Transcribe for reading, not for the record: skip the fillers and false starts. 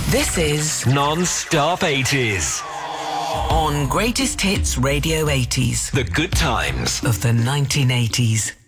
This is Non-Stop 80s. on Greatest Hits Radio 80s The good times of the 1980s.